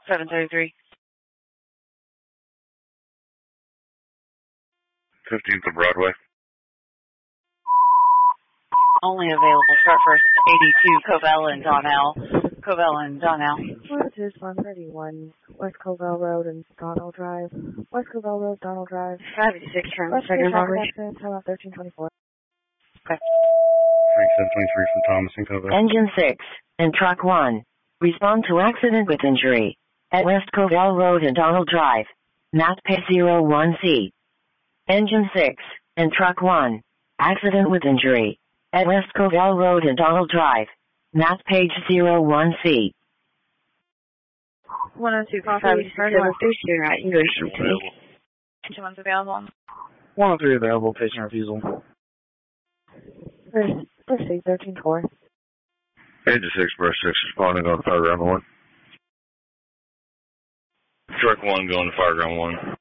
733. 15th of Broadway. Only available start first 82 Covell and Donnell. Covell and Donnell. This is 131 West Covell Road and Donnell Drive. West Covell Road, Donnell Drive. 586 turn, West second Covell Road, 1324. Okay. 3723 from Thomas and Covell. Engine 6 and Truck 1. Respond to accident with injury at West Covell Road and Donald Drive. Not pay 01C. Engine 6 and Truck 1. Accident with injury at West Covell Road and Donald Drive. Not page 01C. 102 coffee. 732 right, English. Which one's available? 103 available, patient refusal. Proceed 13-4. Engine 6, brush 6, responding on Fireground 1. Truck 1 going to Fireground 1.